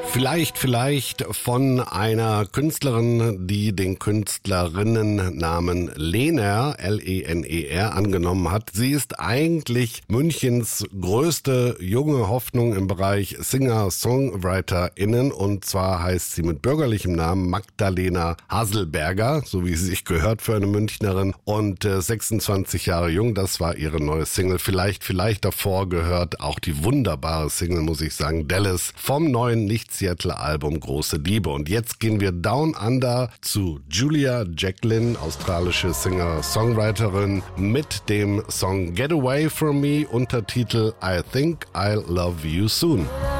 Vielleicht von einer Künstlerin, die den Künstlerinnennamen Lener, L-E-N-E-R, angenommen hat. Sie ist eigentlich Münchens größte junge Hoffnung im Bereich Singer-SongwriterInnen, und zwar heißt sie mit bürgerlichem Namen Magdalena Haselberger, so wie sie sich gehört für eine Münchnerin, und 26 Jahre jung. Das war ihre neue Single. Vielleicht davor gehört auch die wunderbare Single, muss ich sagen, Dallas vom neuen Nicht-Seattle-Album Große Liebe. Und jetzt gehen wir Down Under zu Julia Jacklin, australische Singer-Songwriterin, mit dem Song Get Away From Me, Untertitel I Think I'll Love You Soon.